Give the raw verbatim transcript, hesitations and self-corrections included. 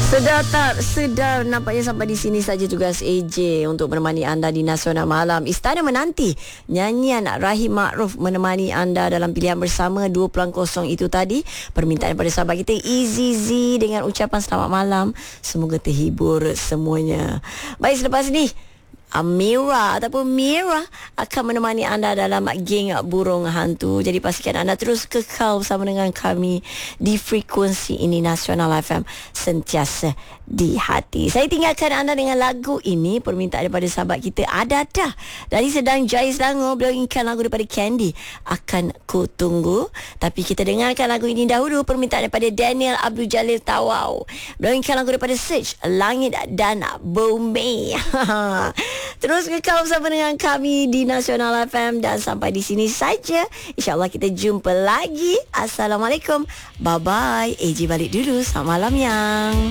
Sedar tak? Sedar nampaknya sampai di sini saja tugas A J untuk menemani anda di Nasional Malam. Istana menanti nyanyian Rahim Ma'ruf menemani anda dalam pilihan bersama dua peluang kosong itu tadi. Permintaan daripada sahabat kita Easy Z dengan ucapan selamat malam. Semoga terhibur semuanya. Baik, selepas ni Amira ataupun Mira akan menemani anda dalam geng burung hantu. Jadi pastikan anda terus kekal bersama dengan kami di frekuensi ini, Nasional F M, sentiasa di hati. Saya tinggalkan anda dengan lagu ini, permintaan daripada sahabat kita Adada dari Sedang Jaya Selangor. Beliau inginkan lagu daripada Candy, Akan Ku Tunggu. Tapi kita dengarkan lagu ini dahulu, permintaan daripada Daniel Abdul Jalil Tawau. Beliau inginkan lagu daripada Search, Langit dan Bumi. Terus kekal bersama dengan kami di Nasional F M. Dan sampai di sini saja, InsyaAllah kita jumpa lagi. Assalamualaikum. Bye-bye. A J balik dulu. Selamat malam yang